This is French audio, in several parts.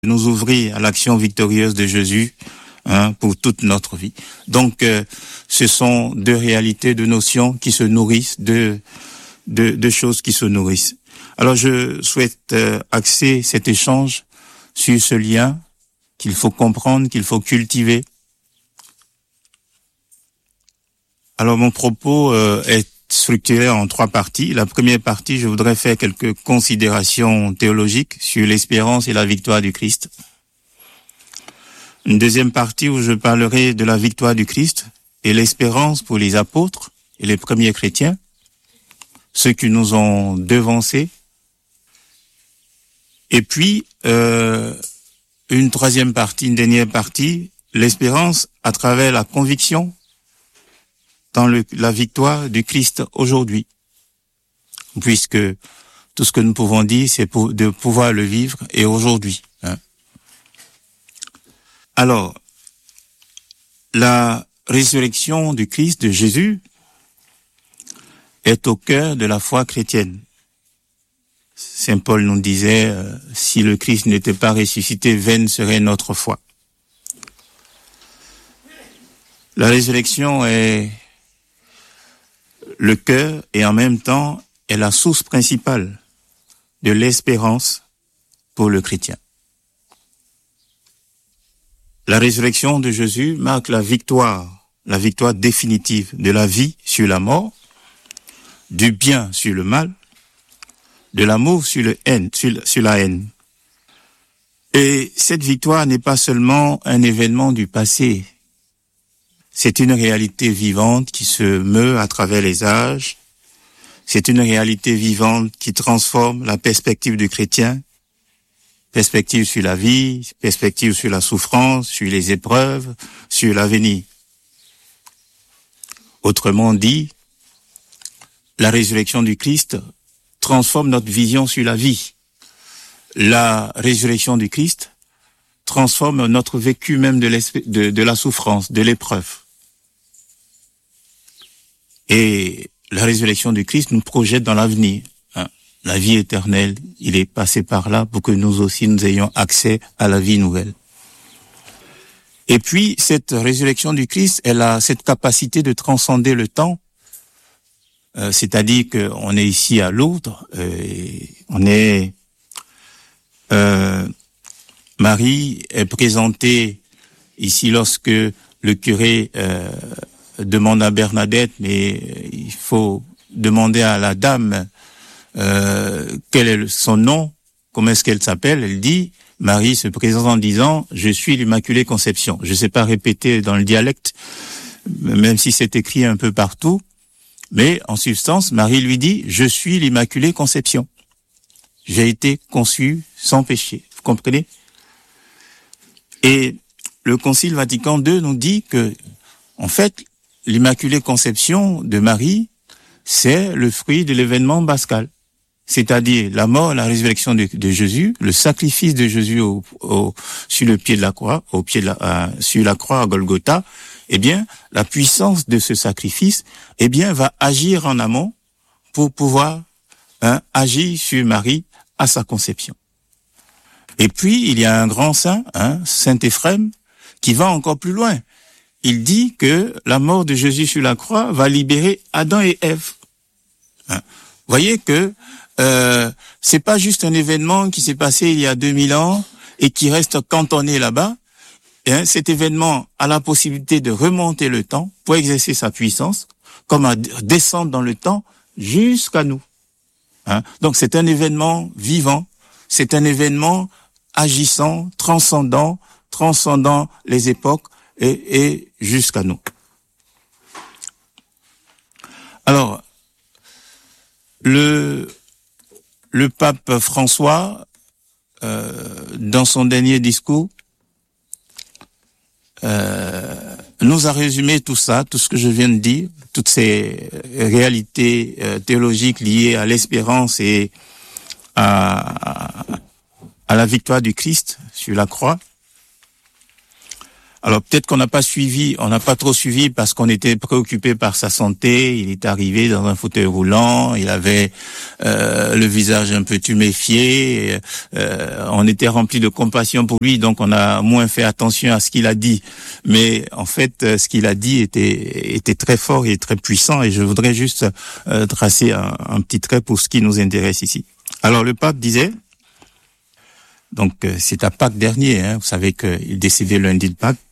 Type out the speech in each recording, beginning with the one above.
nous ouvrir à l'action victorieuse de Jésus pour toute notre vie. Donc, ce sont deux réalités, deux notions qui se nourrissent, deux choses qui se nourrissent. Alors, je souhaite axer cet échange sur ce lien qu'il faut comprendre, qu'il faut cultiver. Alors, mon propos est structuré en trois parties. La première partie, je voudrais faire quelques considérations théologiques sur l'espérance et la victoire du Christ. Une deuxième partie où je parlerai de la victoire du Christ et l'espérance pour les apôtres et les premiers chrétiens, ceux qui nous ont devancés. Et puis, une troisième partie, une dernière partie, l'espérance à travers la conviction dans la victoire du Christ aujourd'hui. Puisque tout ce que nous pouvons dire, c'est de pouvoir le vivre et aujourd'hui. Alors, la résurrection du Christ, de Jésus, est au cœur de la foi chrétienne. Saint Paul nous disait, si le Christ n'était pas ressuscité, vaine serait notre foi. La résurrection est le cœur et en même temps est la source principale de l'espérance pour le chrétien. La résurrection de Jésus marque la victoire définitive de la vie sur la mort, du bien sur le mal, de l'amour sur la haine. Et cette victoire n'est pas seulement un événement du passé, c'est une réalité vivante qui se meut à travers les âges. C'est une réalité vivante qui transforme la perspective du chrétien, perspective sur la vie, perspective sur la souffrance, sur les épreuves, sur l'avenir. Autrement dit, la résurrection du Christ transforme notre vision sur la vie. La résurrection du Christ transforme notre vécu même de la souffrance, de l'épreuve. Et la résurrection du Christ nous projette dans l'avenir. La vie éternelle, il est passé par là pour que nous aussi nous ayons accès à la vie nouvelle. Et puis, cette résurrection du Christ, elle a cette capacité de transcender le temps. C'est-à-dire qu'on est ici à Lourdes, Marie est présentée ici lorsque le curé demande à Bernadette, mais il faut demander à la dame quel est son nom, comment est-ce qu'elle s'appelle. Elle dit, Marie se présente en disant, je suis l'Immaculée Conception. Je ne sais pas répéter dans le dialecte, même si c'est écrit un peu partout, mais en substance, Marie lui dit, je suis l'Immaculée Conception. J'ai été conçue sans péché. Vous comprenez? Et le Concile Vatican II nous dit que, en fait, l'Immaculée Conception de Marie, c'est le fruit de l'événement pascal. C'est-à-dire la mort, la résurrection de Jésus, le sacrifice de Jésus sur le pied de la croix, sur la croix à Golgotha. Eh bien, la puissance de ce sacrifice, eh bien, va agir en amont pour pouvoir agir sur Marie à sa conception. Et puis, il y a un grand saint, Saint Éphrem, qui va encore plus loin. Il dit que la mort de Jésus sur la croix va libérer Adam et Ève. Vous voyez que c'est pas juste un événement qui s'est passé il y a 2000 ans et qui reste cantonné là-bas. Cet événement a la possibilité de remonter le temps pour exercer sa puissance, comme à descendre dans le temps jusqu'à nous. Donc c'est un événement vivant, c'est un événement agissant, transcendant les époques et jusqu'à nous. Alors, le pape François, dans son dernier discours, nous a résumé tout ça, tout ce que je viens de dire, toutes ces réalités théologiques liées à l'espérance et à la victoire du Christ sur la croix, Alors peut-être qu'on n'a pas trop suivi parce qu'on était préoccupé par sa santé. Il est arrivé dans un fauteuil roulant, il avait le visage un peu tuméfié. On était rempli de compassion pour lui, donc on a moins fait attention à ce qu'il a dit. Mais en fait, ce qu'il a dit était très fort et très puissant. Et je voudrais juste tracer un petit trait pour ce qui nous intéresse ici. Alors le pape disait, donc c'est à Pâques dernier, vous savez qu'il décédait lundi de Pâques.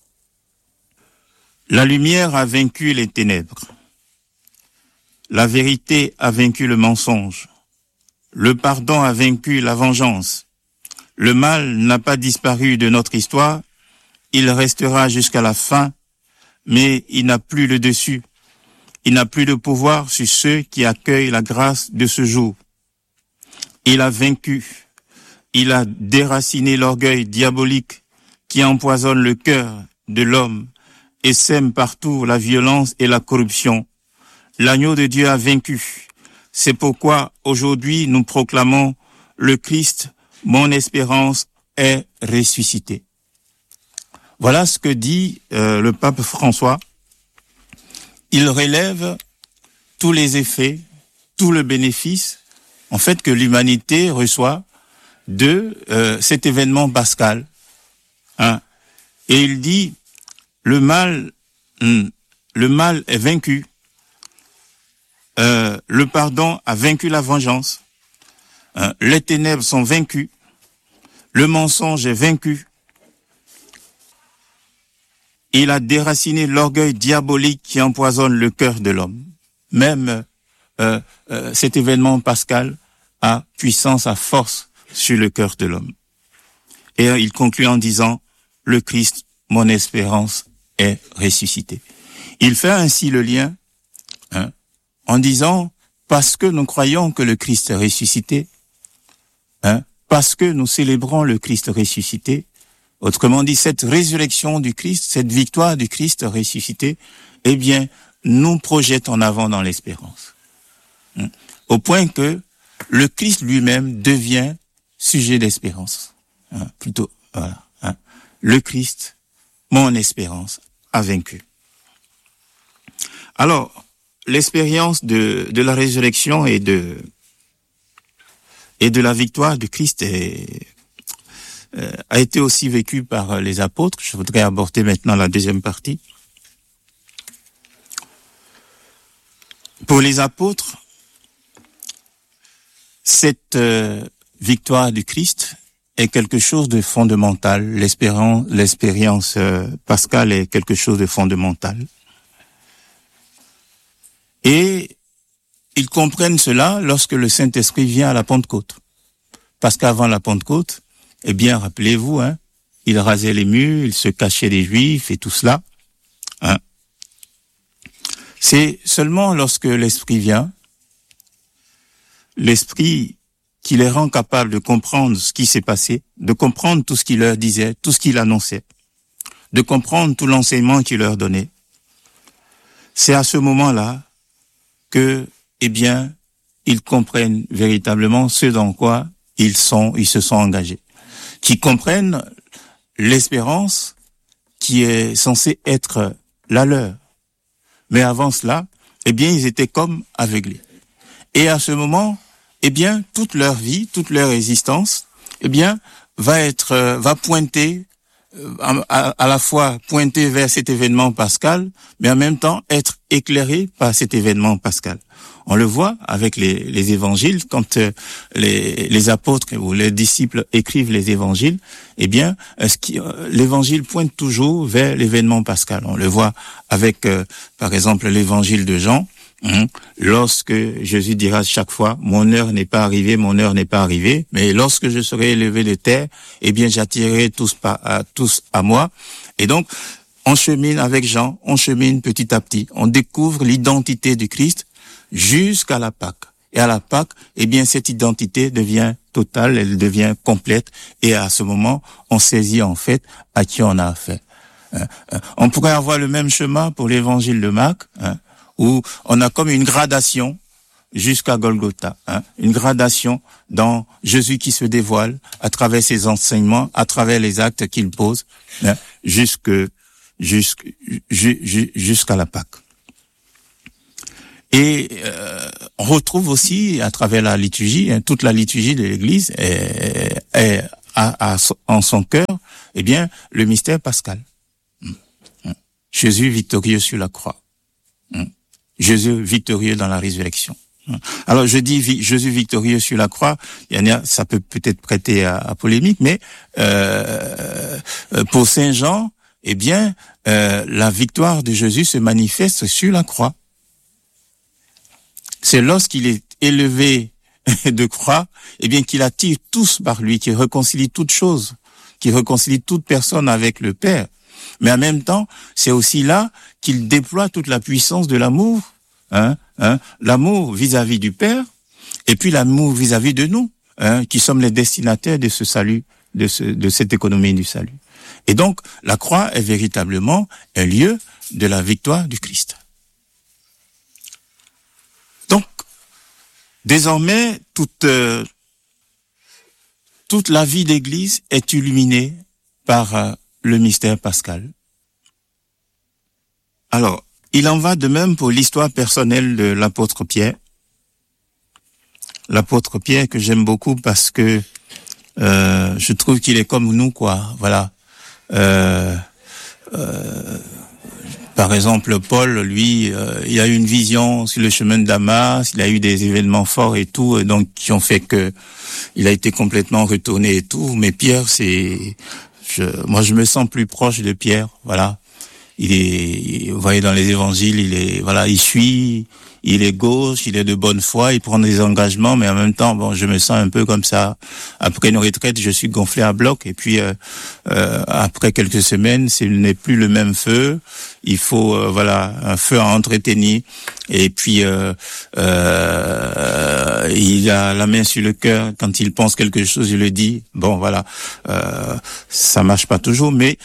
La lumière a vaincu les ténèbres. La vérité a vaincu le mensonge. Le pardon a vaincu la vengeance. Le mal n'a pas disparu de notre histoire. Il restera jusqu'à la fin, mais il n'a plus le dessus. Il n'a plus de pouvoir sur ceux qui accueillent la grâce de ce jour. Il a vaincu. Il a déraciné l'orgueil diabolique qui empoisonne le cœur de l'homme et sème partout la violence et la corruption. L'agneau de Dieu a vaincu. C'est pourquoi aujourd'hui nous proclamons le Christ, mon espérance est ressuscité. Voilà ce que dit le pape François. Il relève tous les effets, tout le bénéfice, en fait, que l'humanité reçoit de cet événement pascal. Et il dit, le mal est vaincu. Le pardon a vaincu la vengeance. Les ténèbres sont vaincues. Le mensonge est vaincu. Il a déraciné l'orgueil diabolique qui empoisonne le cœur de l'homme. Même cet événement pascal a puissance, a force sur le cœur de l'homme. Et il conclut en disant, le Christ, mon espérance, est ressuscité. Il fait ainsi le lien en disant, parce que nous croyons que le Christ est ressuscité, parce que nous célébrons le Christ ressuscité, autrement dit, cette résurrection du Christ, cette victoire du Christ ressuscité, eh bien, nous projette en avant dans l'espérance. Au point que le Christ lui-même devient sujet d'espérance. Plutôt, voilà. Le Christ, mon espérance, a vaincu. Alors, l'expérience de la résurrection et de la victoire du Christ a été aussi vécue par les apôtres. Je voudrais aborder maintenant la deuxième partie. Pour les apôtres, cette victoire du Christ est quelque chose de fondamental. L'expérience pascale est quelque chose de fondamental. Et ils comprennent cela lorsque le Saint-Esprit vient à la Pentecôte. Parce qu'avant la Pentecôte, eh bien, rappelez-vous, il rasait les murs, il se cachait des Juifs et tout cela. C'est seulement lorsque l'Esprit vient, l'Esprit qui les rend capables de comprendre ce qui s'est passé, de comprendre tout ce qu'il leur disait, tout ce qu'il annonçait, de comprendre tout l'enseignement qu'il leur donnait. C'est à ce moment-là que, eh bien, ils comprennent véritablement ce dans quoi ils se sont engagés. Qu'ils comprennent l'espérance qui est censée être la leur. Mais avant cela, eh bien, ils étaient comme aveuglés. Et à ce moment, eh bien, toute leur vie, toute leur existence, eh bien, va pointer, à la fois pointer vers cet événement pascal, mais en même temps être éclairé par cet événement pascal. On le voit avec les évangiles, quand les apôtres ou les disciples écrivent les évangiles, eh bien, l'évangile pointe toujours vers l'événement pascal. On le voit avec, par exemple, l'évangile de Jean, lorsque Jésus dira chaque fois, mon heure n'est pas arrivée, mon heure n'est pas arrivée, mais lorsque je serai élevé de terre, eh bien, j'attirerai tous à moi. Et donc, on chemine avec Jean, on chemine petit à petit, on découvre l'identité du Christ jusqu'à la Pâque. Et à la Pâque, eh bien, cette identité devient totale, elle devient complète, et à ce moment, on saisit en fait à qui on a affaire. On pourrait avoir le même chemin pour l'évangile de Marc, où on a comme une gradation jusqu'à Golgotha, une gradation dans Jésus qui se dévoile à travers ses enseignements, à travers les actes qu'il pose, jusqu'à la Pâque. Et on retrouve aussi à travers la liturgie, toute la liturgie de l'Église a en son cœur, eh bien, le mystère pascal. Jésus victorieux sur la croix. Jésus victorieux dans la résurrection. Alors je dis Jésus victorieux sur la croix, ça peut peut-être prêter à polémique, mais pour Saint Jean, eh bien, la victoire de Jésus se manifeste sur la croix. C'est lorsqu'il est élevé de croix, eh bien, qu'il attire tous par lui, qu'il réconcilie toutes choses, qu'il réconcilie toute personne avec le Père. Mais en même temps, c'est aussi là qu'il déploie toute la puissance de l'amour, l'amour vis-à-vis du Père, et puis l'amour vis-à-vis de nous, qui sommes les destinataires de ce salut, de cette économie du salut. Et donc, la croix est véritablement un lieu de la victoire du Christ. Donc, désormais, toute la vie d'Église est illuminée par le mystère pascal. Alors, il en va de même pour l'histoire personnelle de l'apôtre Pierre. L'apôtre Pierre que j'aime beaucoup parce que je trouve qu'il est comme nous, quoi. Voilà. Par exemple, Paul, lui, il a eu une vision sur le chemin de Damas, il a eu des événements forts et tout, donc qui ont fait que il a été complètement retourné et tout. Mais Pierre, moi je me sens plus proche de Pierre, voilà. Vous voyez dans les évangiles, il suit, il est gauche, il est de bonne foi, il prend des engagements, mais en même temps, bon, je me sens un peu comme ça. Après une retraite, je suis gonflé à bloc, et puis après quelques semaines, ce n'est plus le même feu. Il faut un feu à entretenir. Et puis il a la main sur le cœur quand il pense quelque chose, il le dit. Bon, voilà, ça marche pas toujours, mais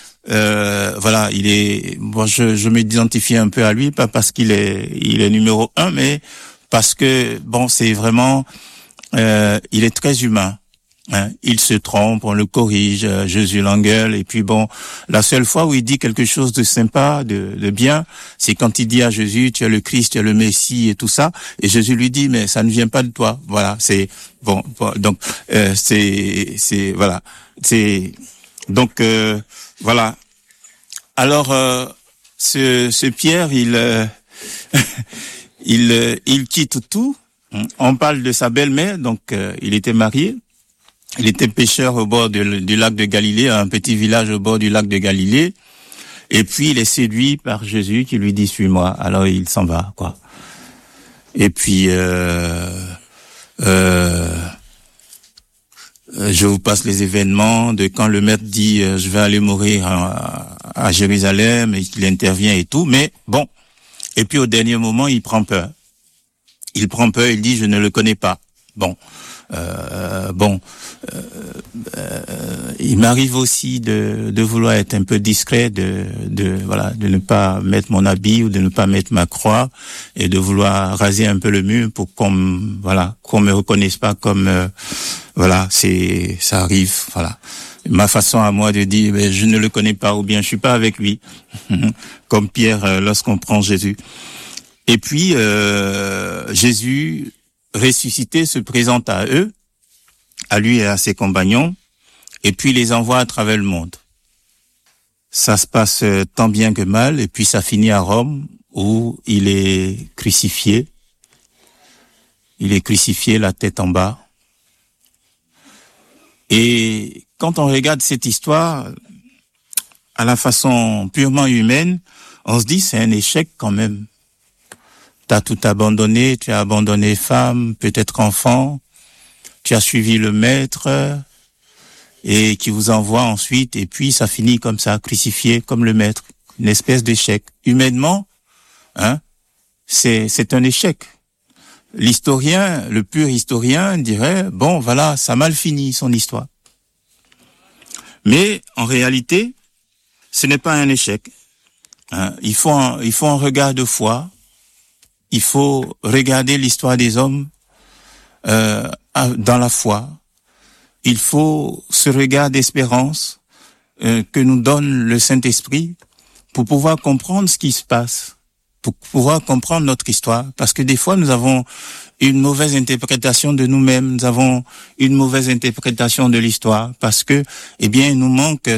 je m'identifie un peu à lui, pas parce qu'il est numéro 1, mais parce que bon, c'est vraiment il est très humain. Il se trompe, on le corrige, Jésus l'engueule, et puis bon, la seule fois où il dit quelque chose de sympa, de bien, c'est quand il dit à Jésus, tu es le Christ, tu es le Messie et tout ça, et Jésus lui dit, mais ça ne vient pas de toi. Voilà, c'est bon, donc voilà, c'est donc voilà. Alors ce Pierre, il quitte tout. On parle de sa belle-mère, donc il était marié. Il était pêcheur au bord du lac de Galilée, un petit village au bord du lac de Galilée. Et puis, il est séduit par Jésus qui lui dit, suis-moi. Alors, il s'en va, quoi. Et puis, je vous passe les événements de quand le maître dit, je vais aller mourir à Jérusalem, et qu'il intervient et tout. Mais bon. Et puis, au dernier moment, il prend peur. Il dit, je ne le connais pas. Bon. Il m'arrive aussi de vouloir être un peu discret, de ne pas mettre mon habit ou de ne pas mettre ma croix et de vouloir raser un peu le mur pour qu'on me reconnaisse pas comme ça arrive, voilà. Ma façon à moi de dire je ne le connais pas ou bien je suis pas avec lui comme Pierre lorsqu'on prend Jésus. Et puis Jésus ressuscité se présente à eux, à lui et à ses compagnons, et puis les envoie à travers le monde. Ça se passe tant bien que mal, et puis ça finit à Rome, où il est crucifié. Il est crucifié, la tête en bas. Et quand on regarde cette histoire, à la façon purement humaine, on se dit c'est un échec quand même. T'as tout abandonné, tu as abandonné femme, peut-être enfant, tu as suivi le maître et qui vous envoie ensuite, et puis ça finit comme ça, crucifié comme le maître, une espèce d'échec. Humainement, c'est un échec. L'historien, le pur historien dirait, bon voilà, ça a mal fini son histoire. Mais en réalité, ce n'est pas un échec. Il faut un regard de foi. Il faut regarder l'histoire des hommes dans la foi. Il faut ce regard d'espérance que nous donne le Saint-Esprit pour pouvoir comprendre ce qui se passe, pour pouvoir comprendre notre histoire. Parce que des fois, nous avons une mauvaise interprétation de nous-mêmes, nous avons une mauvaise interprétation de l'histoire, parce que, eh bien, il nous manque